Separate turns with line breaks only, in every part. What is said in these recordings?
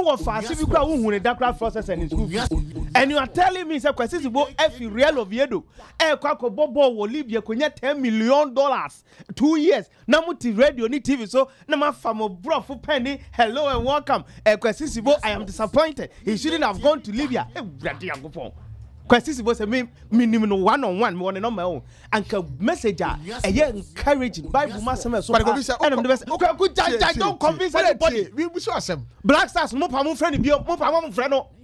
what fast if you go who the Dakar process and school. And you are telling me say Kwesi Sibo F Real Oviedo kwako bobo wo Libya konya $10 million 2 years. Na muti radio ni TV so na ma famo bro for penny. Hello and welcome. Kwesi Sibo, I am disappointed. He shouldn't have gone to Libya. Kwesi Sibo say me minimum one-on-one me want my own. And message encouraging Bible master so. And I'm the best. Okay, good don't convince anybody.
We saw some
Black Stars mo pa mo friend bi mo pa mo friend no.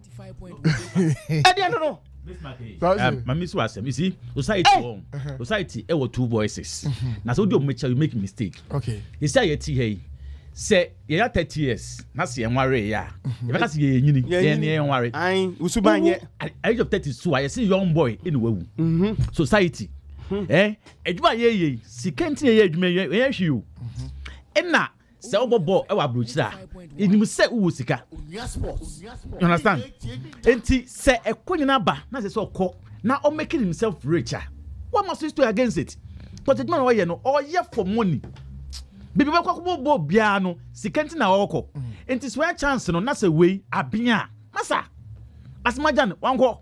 95.1. No.
Mami so asem, you see, society e were two voices. Na so do you make mistake.
Okay.
He say ye say you 30 years na say enware ya. You make say ye nyini, ye enware.
Ai, usubanye.
Age of 32, I see young boy in wewu. Society. Eduma ye sikenti ye eduma ye hwiu. Enna say obobo e wa brochira. Enim say wo sika. You understand? Enti say ekonyina ba na say okọ na o making himself richer. What must we do against it? But the man we no or ye for money. Bibi be kwakubo bia no sikenti na okọ. Enti so a chance no na say we abia. Masa. Asmajan wanko.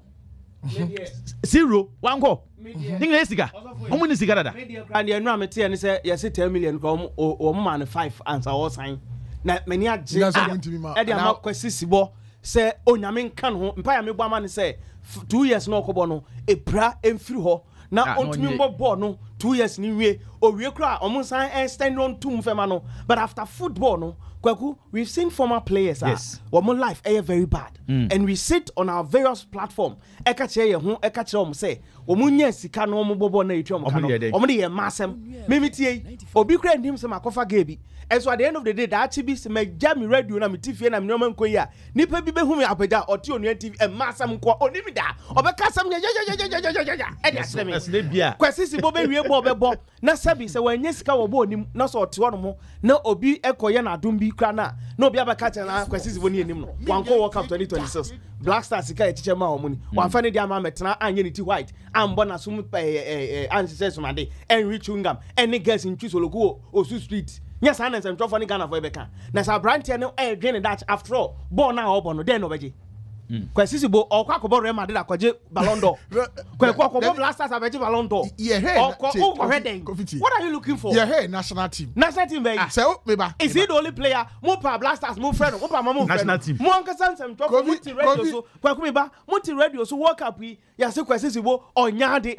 Zero wanko. Ningle sika. Omo ni sika dada.
And the no amete and say yes 10 million ko o man 5 answer all sign. Na many age. E dey am Kwesi Sibo say onyame nkan ho mpa ya mebo ama ne say 2 years no okobo no epra emfiri ho na ontumi mbo no 2 years ni wie owie kra omo san extend on 2 mfema no but after football no Kwaku, we've seen former players woman life very bad and we sit on our various platform eka che ho eka che om say omunya sika no omo bobo na etwa omo ka no omo de ye masem memitie obi kra ndim se makofa gabi and so at the end of the day that chibi se me jam radio na metifie na me no man koyi a nipa bi be hu me apaja oti onu TV e masem ko onimi da obeka sam ya e dey asem me
bia
Kwesi Sibo be wie bo obebo na sabi se wanya sika wo bo onim na so ote ono mo na obi ekoye na adum bi kra na obi abaka che na Kwesi Sibo ni enim no wanko World Cup 2026 Black Stars sika e chiche ma omuni wanfa ne dia ma metena anye ni ti white ambo na sum ancestors made enrich ungam any girls in Chisologo Osu street. Yes, I know some trouble for Ghana for Ebeka. Na sa brand no again that after all born now obo no den obeje. Kwesi Sibo o kwa kobo Real Madrid akwaje Ballon d'Or. Kwa kobo Black Stars abeje Ballon d'Or. What are you looking for?
Yeah, hey, national team.
National team be.
So meba.
Is he the only player? Mo pa Black Stars mo friend, mo pa mo
national team.
Mo anka some trouble multi radio so. Kwa kumeba multi radio so World Cup wi ya se Kwesi Sibo onyade.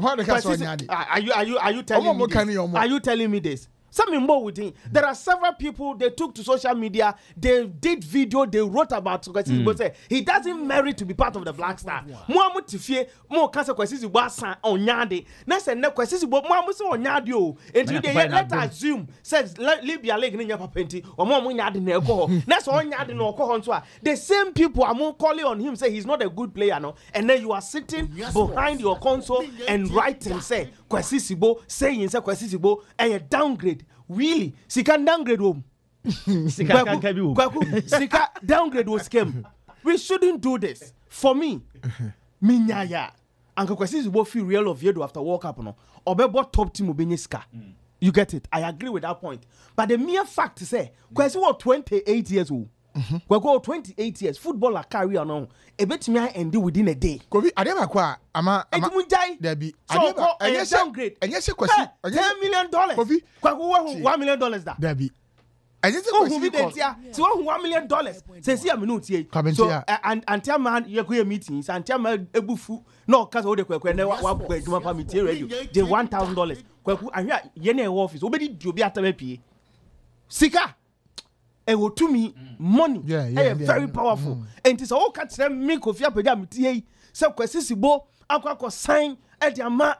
Are you telling me? Are you telling me this? Something more with him. There are several people they took to social media, they did video, they wrote about Kwesi Sibo say he doesn't merit to be part of the Black Star. Mo amutifie mo kasa Kwesi Sibo asan onyade. Na say na Kwesi Sibo mo amuso onyade o. Enti dey let assume says Libya League ni nyapa penti. Omo nyade na ekọ. Na so onyade na okọ nso a. The same people are calling on him say he's not a good player no. And then you are sitting behind your console and writing say Kwesi Sibo saying say Kwesi Sibo and a downgrade. Really? Sika downgrade home. Sika downgrade was scam. We shouldn't do this. For me, minyaya. Uncle Kwesi Sibo feel Real Oviedo after World Cup no. Obebo top team obenye sika. You get it? I agree with that point. But the mere fact to say, Kwesi was 28 years old. We go 28 years. Footballer career no. Ebetimi end within a day.
Kobi adema kwa ama
there
be
so downgrade.
And yes Kwesi
$10 million.
Kobi
$1 million that.
There be. And yes Kwesi
so $1 million. Say see am no tie. So and tell man you go meetings and tell man ebufu no cause o de kwekwe na wa aduma pa meeting radio. They $1,000. Kwaku ahia ye na office. Obedi di obi atama pie. Sika e wo to me money very powerful and it's all catch them me Kofi Apega metie say Kwesi Sibo akwa sign e di ama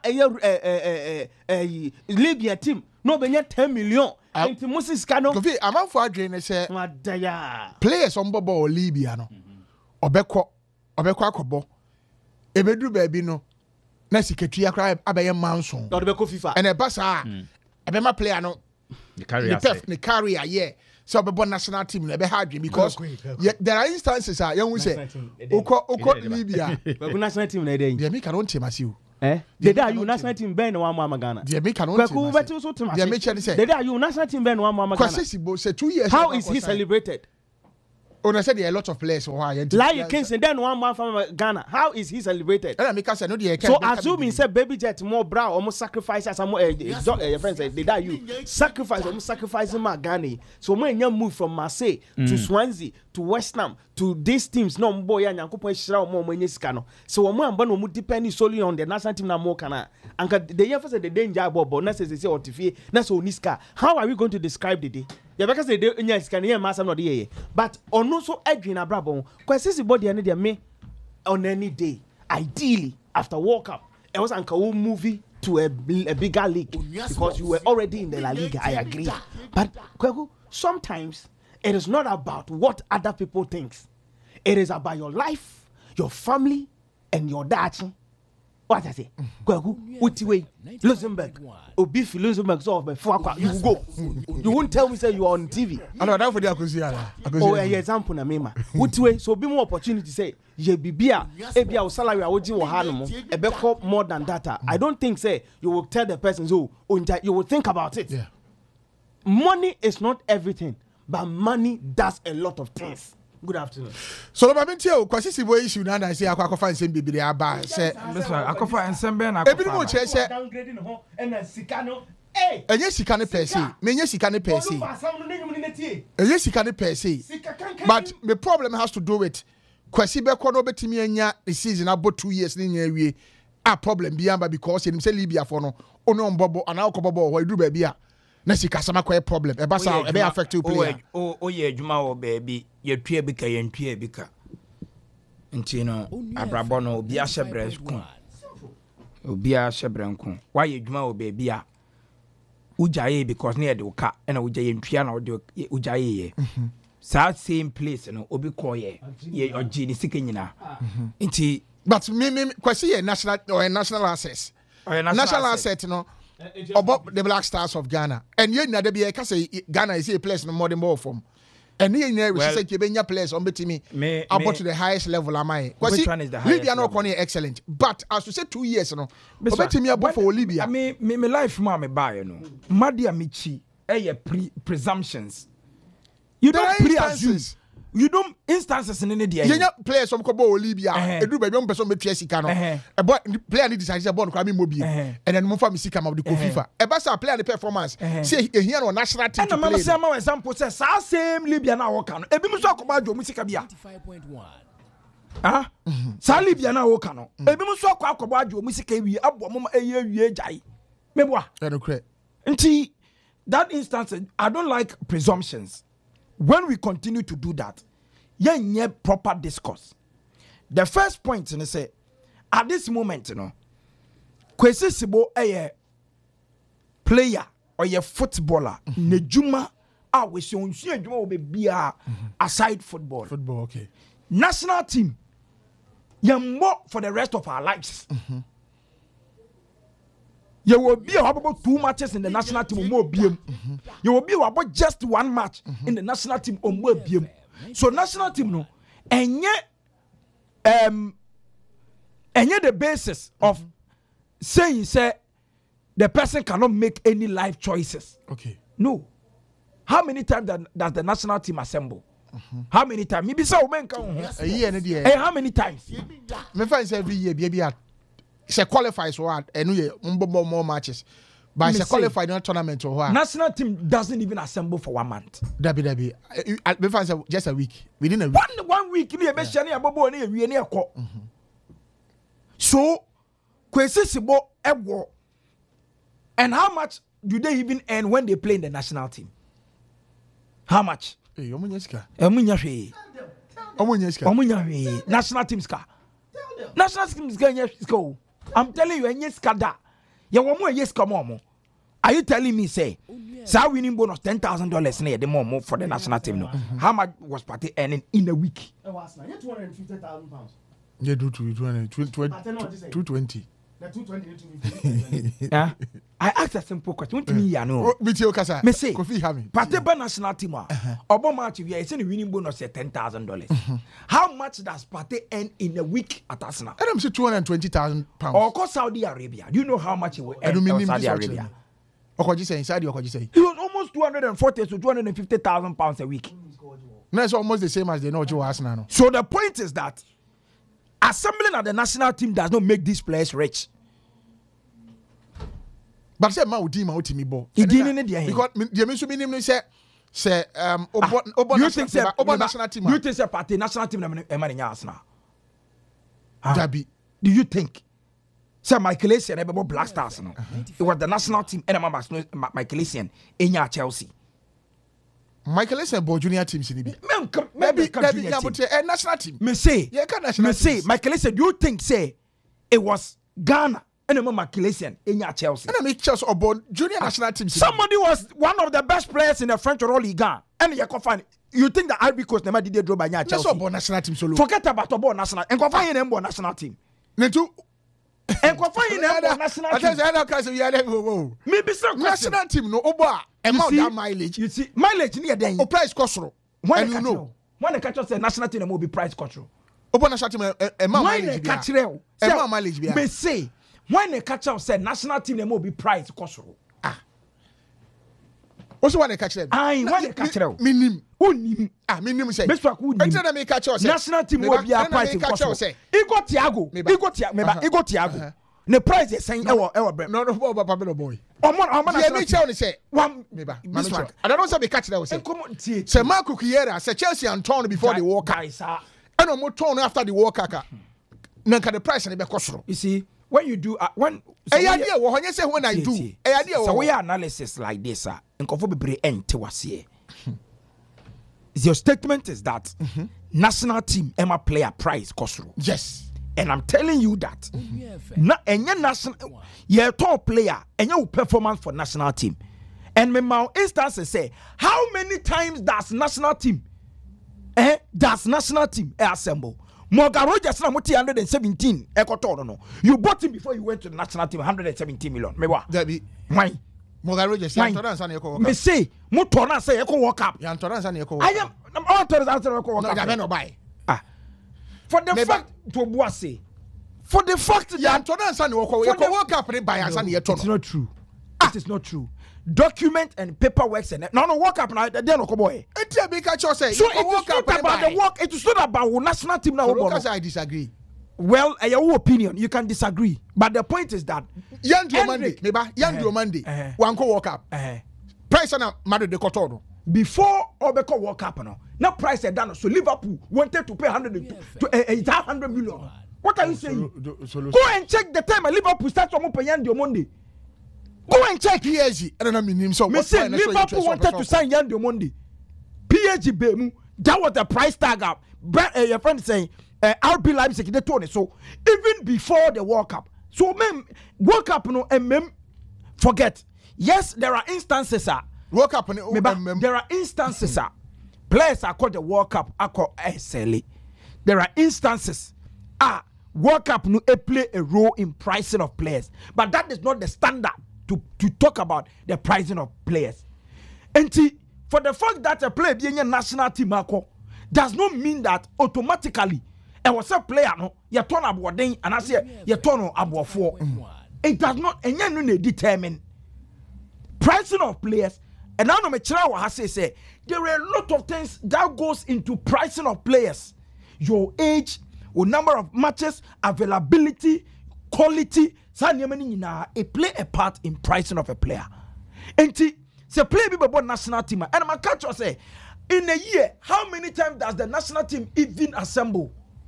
Libya team no benya 10 million and Moses Kano
Kofi amanfo adwen say
madaya
players on bobo Libya no obekọ akobo ebedu baabi no na sikatui akra abaye manson
do be ko FIFA
and e basa ebema player no the carrier yeah. So be national team na be hard because there are instances you say oko Libya
we national team na dey
dey make an team as you
the day you national team ben one more Ghana
dey make an team
the day you national team ben one more Ghana
Kwesi Sibo say 2 years
how is he celebrated
I said there are a lot of players why
like Kingston then one man from Ghana. How is he celebrated? So assuming say Baby Jet more brown almost sacrifice as some your friends say they die you sacrifice almost sacrificing my Ghana. So when you move from Marseille to Swansea to West Ham to these teams no boy and Yankopo Shira more when you so when one depending solely on the national team na more kana and the year first the danger but not say or TV that's Niska. How are we going to describe the day? Yeah, because they can hear mass not the but on also Edwin Abrabon because this body and they me on any day ideally after World Cup it was an movie to a bigger league because you were already in the La Liga. I agree, but sometimes it is not about what other people think. It is about your life, your family, and your dad. What I say? Utiwe, Luxembourg. Obifi Luxembourg so you go. You won't tell me say you are on TV.
I know that for the
oh, example na mema. Utiwe so be more opportunity say ye bibia ebia salary awoji wo hanom e be more than that. I don't think say you will tell the person so you will think about it.
Yeah.
Money is not everything, but money does a lot of things. Good afternoon.
So the moment you kwasi boy issue na I say akwafa nsem bibiri aba say
akwafa nsem be na
ebi mo che say
downgrading ho na sika no
enye sika ne per se menye sika ne per se enye sika ne per se but the problem has to do with kwasi be kɔ no betimi anya the season about 2 years ni nya wie a problem bi amba because him say Libya for no ono mbobo ana okobobo ho edu ba bia na sika sama kwa problem e ba sa e be affect you player
o ye adwuma wo baby ye tue bi ka ye ntue bi ka nti no abrabo no obi a hyebre nko obi a hyebre nko why ye adwuma wo baby a ujaye because na ye de ka na ujaye ntue na ujaye ye same place no obi call ye oji ni sika nyina nti
but me kwasi ye national or national access national asset no about the Black Stars of Ghana and you na dey be ka say Ghana is a place no more than more from and you know we say Kebenya players on betimi about to the highest level am I
which one is the highest
Libya no corner excellent but as you say 2 years no betimi about for Libya
me life ma me buy no madia michi presumptions you don't presume you don't instances in the
yeah players some ko bo Libya edu ba dem person betua sika no e boy player ni decide say ball no kwa me mobi and then mo fa me sika ma the FIFA e ba sa player the performance say e here no national team
and mama say ma example say sa same Libya na wo ka no ebi mo so akoba adwo mo sika bia 55.1 sa Libya na wo ka no ebi mo so akoba adwo mo sika wi abo mo eye jai meboa
no correct
nti that instance I don't like presumptions. When we continue to do that, yeah, proper discourse. The first point, you know, say at this moment, you know, Kwesi Sibo a player or a footballer, nejuma we see juma will be aside football.
Football, okay.
National team, yeah, more for the rest of our lives. You will be about 2 matches in the national team or more BM. You will be about just 1 match in the national team or more BM. So national team no, and yet the basis of saying say the person cannot make any life choices.
Okay.
No. How many times does the national team assemble? How many times? Maybe so men come. How many times?
Me find every year, baby. Se qualifies for more matches. But se qualified in a tournament or what?
National team doesn't even assemble for 1 month.
Debbie. Just a week. Within a week.
One week, so, Kwesi Sibo Ebo. And how much do they even earn when they play in the national team? How much? National team's car. National team's car. I'm telling you, yes, kada. You want more? Yes, come on. Are you telling me say, so winning bonus $10,000 near the more for the national team? No. How much was Party earning in a week?
£250,000.
Yeah, 220.
I asked a simple question. What do you mean? No.
Me say,
Party national team. Obama TV is saying winning bonus $10,000. How much does Party earn in a week at Arsenal?
I'm saying £220,000.
Or cost Saudi Arabia. Do you know how much it will earn in Saudi Arabia?
He was
almost 240 to £250,000 a week.
No, it's almost the same as they know Joe Arsenal.
So the point is that assembling at the national team does not make these players rich.
But say ma odi ma oti mi bo.
Because
the mean so minimum say
obo national team. You think say party national team na e Arsenal?
Dabi.
Do you think? Say Michael Essien about Black Stars no. It was the national team and Michael Essien in Chelsea.
Michael Essien bought junior teams in the
maybe
national team.
Me say Michael Essien, do you think say it was Ghana and Michael Essien in Chelsea?
And I make Chelsea or junior national teams.
Somebody was one of the best players in the French Ligue 1 and you can find. You think the Ivory Coast never did draw by Chelsea?
That's about national team solo.
Forget about the national and go find them national team. And go find them national team. Maybe some
national team no oba amount that mileage.
You see mileage near then.
O price control.
When you know when the catch say national team will be price control.
Oba national team amount mileage.
Amount mileage. Me say when the catch say national team will be price control.
Also when they catch them.
Aye, when they catch them.
Minim.
Unim.
Minim say.
Best wa ku.
Enter them catch us.
National team will be a price control. He got Thiago. He got Thiago. The price is saying ever.
No Pablo boy.
Omo
na me tell say
one
meba. I don't know say be catch them say. Say Marco Chiesa say Chelsea and turn before the World Cup. And no more turn after the World Cup. Nanka the price and be cost.
You see when you do when
I do
so we analysis like this your statement is that national team Emma player price cost.
Yes,
and I'm telling you that any national top player and your performance for national team and my instances say how many times does national team assemble. Morgan Rogers na muti 117 ekoto no. You bought him before you went to the national team 117 million. Me wa.
That be
why?
Morgan Rogers Antoran san eko.
Me say motor say eko World Cup.
Ya Antoran san eko.
I am Antoran san eko World Cup.
No buy.
For the fact to Boase. For the fact that
ya Antoran san eko World Cup re buy san ye to.
It's not true. It is not true. Document and paperwork and no World Cup now they no ko boy.
Etia be catch us say.
So it is not about the work. It is not about national team now.
Because I disagree.
Well, your opinion, you can disagree, but the point is that
Yandro Monday, one co World Cup. Price na Madrid de Cotono.
Before Obeko World Cup no. Now price is done. So Liverpool wanted to pay 100 million. What are you saying? Go and check the time Liverpool starts from Yandro Monday. Go and check
PSG. I don't know my name. So
say Liverpool wanted to sign Yandro Monday. PSG Bemu. That was the price tag up. Your friend saying RB Leipzig they told it. So even before the World Cup. So World Cup no forget. Yes, there are instances
World Cup
there are instances players are called the World Cup are called SLA. There are instances World Cup no play a role in pricing of players. But that is not the standard to talk about the pricing of players. And for the fact that a player being a national team does not mean that automatically I was a player no you turn about then and I say you turn about 4. It does not and you determine pricing of players. And now me say there are a lot of things that goes into pricing of players. Your age, your number of matches, availability, quality. It play a part in pricing of a player. And say play about national team. And my catch say in a year, how many times does the national team even assemble?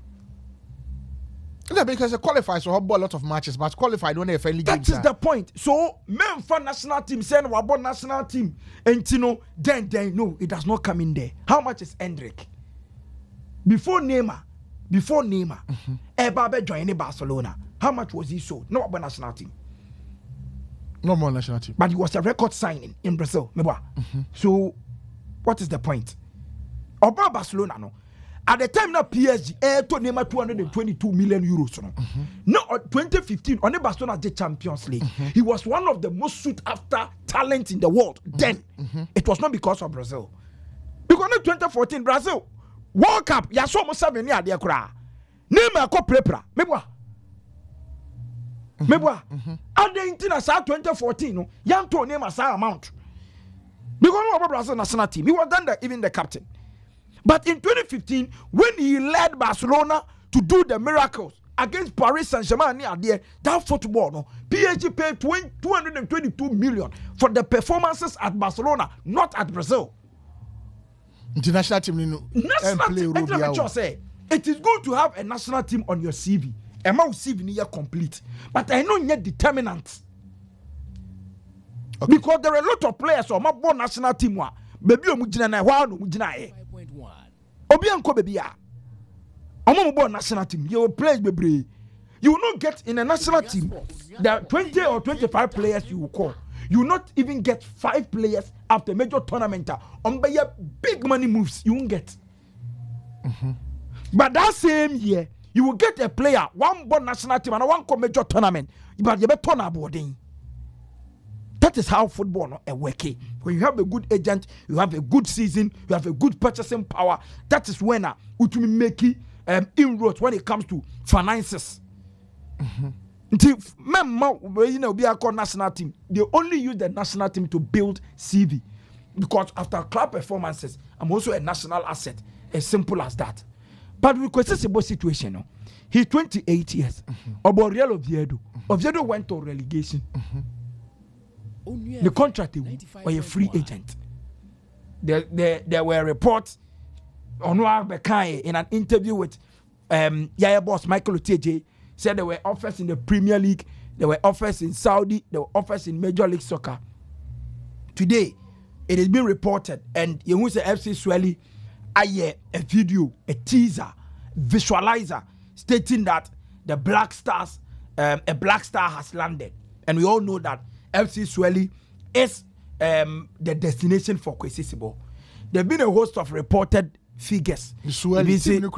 Yeah, because it qualifies to have a lot of matches, but qualified when they fairly games.
That is the point. So men for national team saying we about national team and then no, it does not come in there. How much is Hendrick? Before Neymar, Mbappe joining Barcelona. How much was he sold? No about national team.
No more national team.
But it was a record signing in Brazil. So what is the point? About Barcelona no. At the time now PSG to Neymar 222 million euros. No, 2015 on the Barcelona the Champions League. He was one of the most sought after talent in the world. Then it was not because of Brazil. Because in 2014 Brazil World Cup ya so mo 7 year there kura. Neymar ko prepra. Mebwa. Argentina sa 2014 no. Yan to Neymar sa amount. Because of Brazil national team. He was then even the captain. But in 2015, when he led Barcelona to do the miracles against Paris Saint-Germain, that football, no, PSG paid 222 million for the performances at Barcelona, not at Brazil.
International team,
it is good to have a national team on your CV. Among CV near complete, but I know yet determinant. Okay. Because there are a lot of players on my born national team. Baby, Mujina, Mujina, Obianko, baby, I'm born national team. You will play, baby. You will not get in a national team. There are 20 or 25 players you will call. You will not even get 5 players after major tournament. On by your big money moves, you won't get. But that same year, you will get a player, one born national team, and one major tournament. But you better turn about. That is how football works. When you have a good agent, you have a good season, you have a good purchasing power. That is when you make inroads when it comes to finances. National team, they only use the national team to build CV, because after club performances, I'm also a national asset. As simple as that. But with Kwesi situation, he's 28 years. About Real Oviedo. Oviedo went to relegation. The contract was a free agent. There were reports on Bekai in an interview with Yaya boss Michael Oteje, said there were offers in the Premier League, there were offers in Saudi, there were offers in Major League Soccer. Today, it has been reported, and you say FC Swelly, a video, a teaser, visualizer stating that the Black Stars, a Black Star has landed, and we all know that FC Swelly is the destination for Kwesi Sibo. There have been a host of reported figures. $10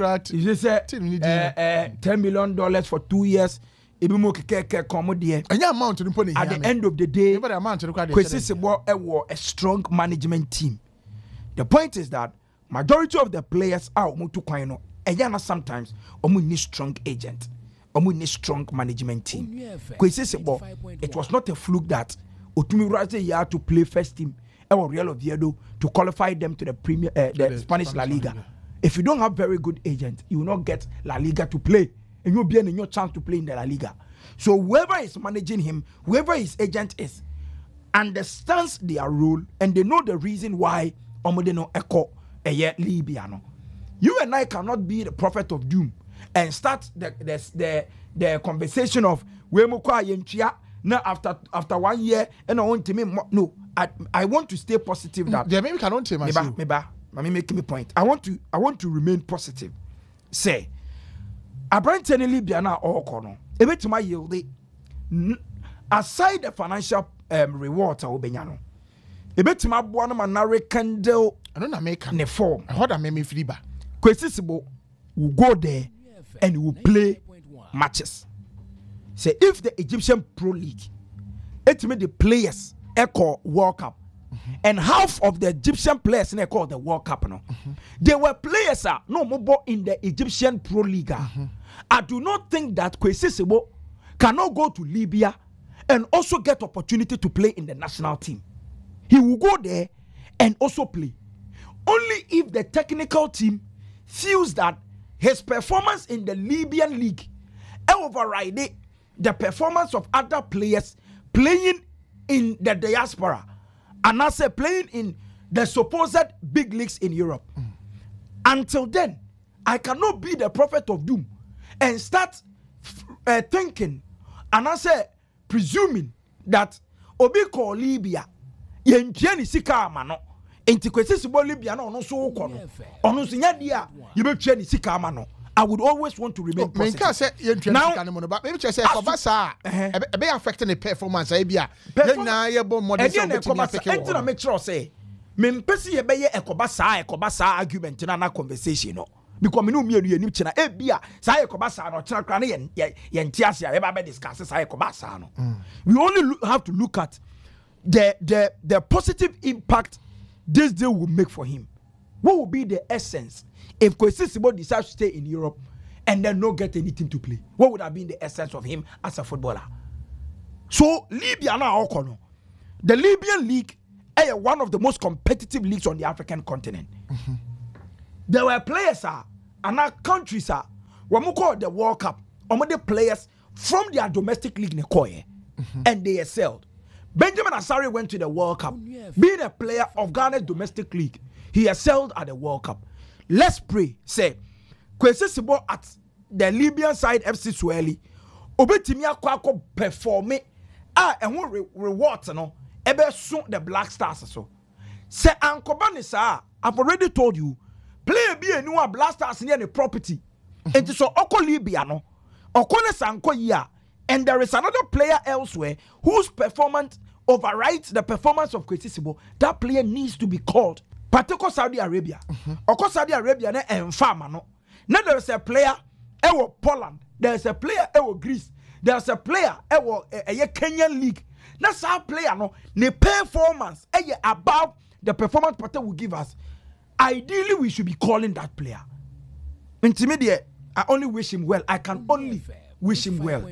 million for 2 years. At the end of the day, Kwesi Sibo was a strong management team. The point is that majority of the players are sometimes need strong agent, need strong management team. It was not a fluke that Otumi Raze had to play first team Real Oviedo to qualify them to the Premier, the Spanish La Liga. If you don't have very good agent, you will not get La Liga to play, and you'll be in your chance to play in the La Liga. So whoever is managing him, whoever his agent is, understands their role and they know the reason why Omodeno Echo Libiano. You and I cannot be the prophet of doom and start the conversation of now after 1 year and I want to make no. I want to stay positive. That
maybe cannot say
Let me make me point. I want to remain positive. Say, I bring Libiana or Kono. To my yield. Aside the financial rewards, I will be no. To my one manare candle.
I don't make
ne form.
I heard I made me free back.
Kwesi Sibo will go there and will play matches. Say if the Egyptian Pro League, it made the players echo World Cup, and half of the Egyptian players in echo the World Cup. No, they were players no more in the Egyptian Pro League. I do not think that Kwesi Sibo cannot go to Libya and also get opportunity to play in the national team. He will go there and also play. Only if the technical team feels that his performance in the Libyan league override the performance of other players playing in the diaspora and also playing in the supposed big leagues in Europe. Until then, I cannot be the prophet of doom and start thinking and also presuming that Obi call Libya yentiani sika amano enti Kwesi Sibo Libya na ono so kono ono so nya dia ye betwa ni sika amano. I would always want to remain positive.
Now, maybe just say Kobasa be affecting the performance. Ebia na ye bo model so
betimi make sure say me mpesi ye be ye Kobasa argument na conversation no. Because me no me enu china ebia say Kobasa no china kra na ye ntiase ya be discuss say Kobasa no. We only have to look at the positive impact this deal will make for him. What will be the essence if Kwesi Sibo decides to stay in Europe and then not get anything to play? What would have been the essence of him as a footballer? So Libya now, the Libyan league is one of the most competitive leagues on the African continent. There were players and our countries when we call the World Cup, the players from their domestic league and they excelled. Benjamin Asare went to the World Cup, being a player of Ghana's domestic league. He excelled at the World Cup. Let's pray. Say, Kwesi Sibo at the Libyan side FC Swahili, Obetimia Kwako performing and what rewards no ebe soon the Black Stars so. Say Ankobani sir, I've already told you, play be a new Black Stars near the property. And so Oko Libya no, Okone Sanko ya, and there is another player elsewhere whose performance overrides the performance of Kwesi Sibo. That player needs to be called. Particular Saudi Arabia. Oko Saudi Arabia ne enfama no. Now there is a player ewo Poland. There is a player ewo Greece. There is a player ewo Kenyan league. Now some player no ne performance above the performance Pate will give us. Ideally we should be calling that player. Intermediate, I only wish him well. I can only wish him well.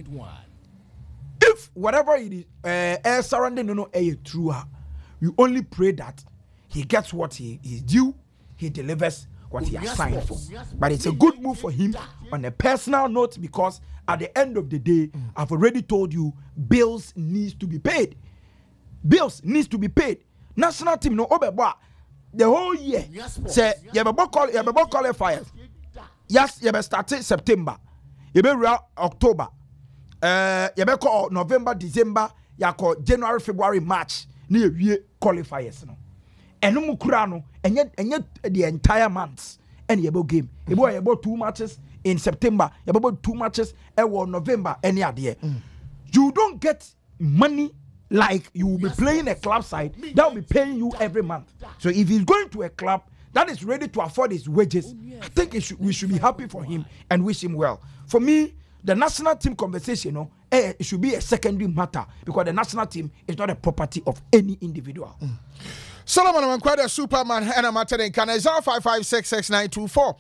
If whatever it is surrounding no true, we only pray that he gets what he is due, he delivers what he has signed for. But it's a good move for him on a personal note because at the end of the day, I've already told you, bills needs to be paid. Bills needs to be paid. National team no obeba the whole year. Say you have qualifiers. Yes, you have started September. You have October. You have call November, December. You call January, February, March. Ni qualifiers no. And no mukurano, and yet the entire months. And you have game. You have about 2 matches in September. You have about 2 matches in November. Any idea? You don't get money like you will be playing a club side that will be paying you every month. So if he's going to a club that is ready to afford his wages, I think we should be happy for him and wish him well. For me, the national team conversation, it should be a secondary matter because the national team is not a property of any individual.
Solomon Mankwada Superman and I'm at 0556692445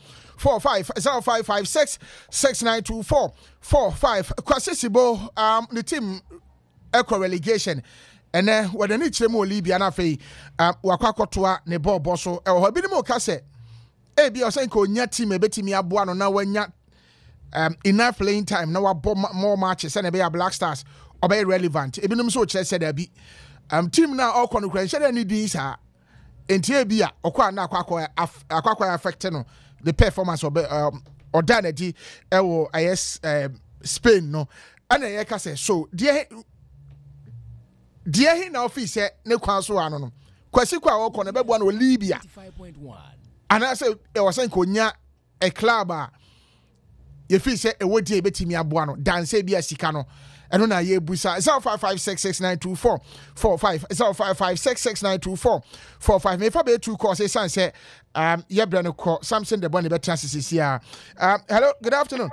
0556692445 Kwasisibo the team equal relegation and then what the need more Libya na fe wakwakotoa ne ball bosso e ho bi ni mo ka se e bi o say ko nya team e betimi aboa no na wanya enough playing time na wa more matches and e be Black Stars or be relevant e bi nim so kire se da bi team na all kono kran share ni din sa entie bi a okwa na akwa affect no the performance of Odanadi e wo IS Spain no ana ye ka se so dear he now office ne kwan so ano no Kwasi kwa wo kono beboa no Libya and I say e was saying konya a club ye fi say e wodi e betimi aboa no dan say bia sika no eno na ye busa 0556692445 0556692445 me fa be two call say san say ye bra no call Samson the bonne betra sisi hello good afternoon.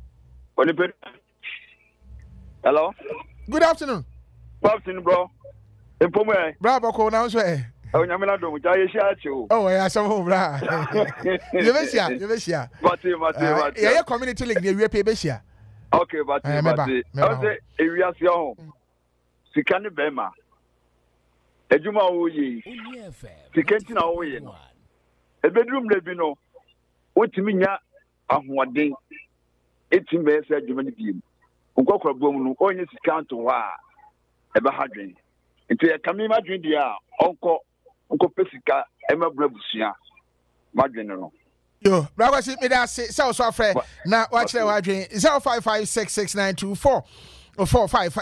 Hello,
good afternoon.
Bobson, bro. Informe.
Bravo, ko na so
Oh, nyamela do mucha ye share chu.
Oh, yeah, so bra. You be share. But yeah, community league dey we pay be share.
Okay, but I say area si ho. Sika ne bema. Ejuma wo yi. Sika nti na wo yi no. E bedroom le bi no. Wotimi nya ahoɔden. Etim be se ejuma ne bi. Nkokora bom no onye sika nto wa. Ebe hadwen. Nti e kame madwen dia onko pesika emabra busua madwen no.
Yo, brother, see me that so afraid. Now watch that wadwen 05566924 or 45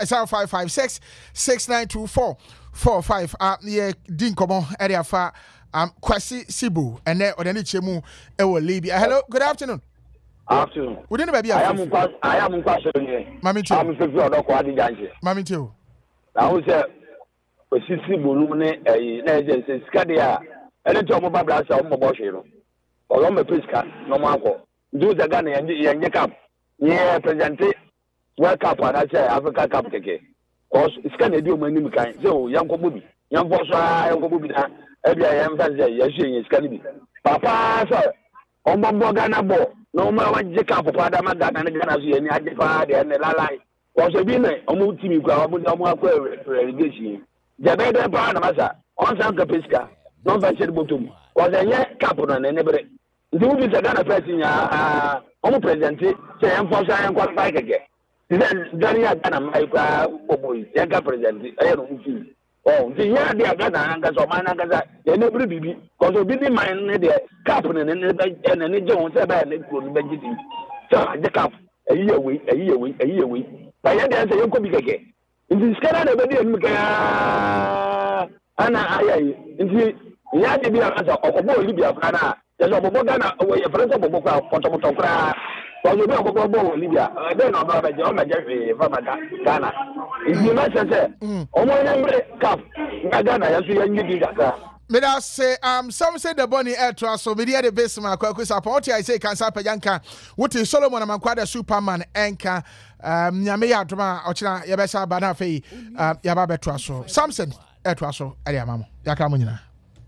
0556692445 yeah din komo area fa Kwasi Sibo and then odani chemu e wo Libya. Hello, good afternoon.
Afternoon.
We didn't baby.
I am question here.
Mami too.
I'm so odoko adi janje.
Mami too.
Now say Kwasi Sibo ne na agency skade a ene to mo babla say mo bo hwe no. Olo me pesca no manko. Do the Ghana yenye cup. Yeah, present World Cup and I say Africa Cup keke. Cause skade di o mani mi kan. So yanko bobi. Yanko so yanko bobi na e bia yam fa say ye skade bi. Papa so ombo Ghana bo. No ma wa je cup pa da ma Ghana ne Ghana so ye ni aje fa de ne lalai. Cause bi ne omo timi kwa omo akwa relegation. Jabe de pa na masa. On san ka pesca. No fa che botum. Cause yenye cup no ne bre. nti wo bi Ghana person ya omo president say enforce and qualify keke then Ghana ya Ghana mai kwa boboy ya ga president e no nti oh nti ya dia Ghana anga so man anga ya ne bri bibi cause obi di man ne de cap ne ne je won say ba ne kro ni bagidi so the cap eyi we ba ya dia say yeko bi keke nti skara na be di mi ka ana ayayi nti ya de bi aka okobo Libya kana ya so bobo Ghana we ya friend bobo kwa potomoto kra so you be bobo Libya then no ba je o ma je fa ma Ghana nti ma se omo nyamre cap na Ghana ya so ya nyidi kaka
me da say some say the bunny air to so me dey the base man kwa support what I say can sa pajanka what is Solomon Amankwada Superman enka nyame ya adoma ochina ye be sa ba na fei ya ba beto so Samson eto so e dey amamo ya ka mo nyina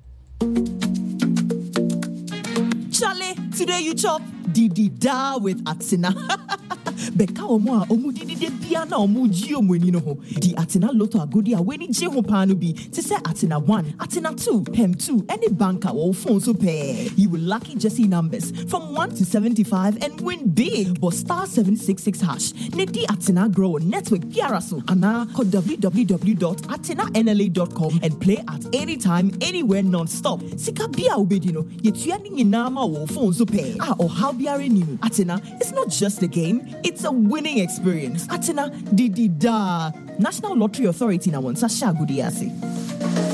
Charlie, today you chop didida with Atsina. Beka omo a omu didide bia na omu ji omweni no ho. Di Atsina Lotto agodi a weni je ho pa no bi. Te say Atsina 1, Atsina 2, Hem 2, any banker or phone so pay. You will lucky Jesse numbers from 1 to 75 and win big. But star 766 hash. Ne di Atsina grow network biaraso. Ana call www.atsinanla.com and play at any time, anywhere, non-stop. Sika bia obedino. Yetuani inama or phone so pay. Or how biare nimu. Atsina is not just a game. It's a winning experience. Atsina didida. National Lottery Authority na wonsa shagudi ase.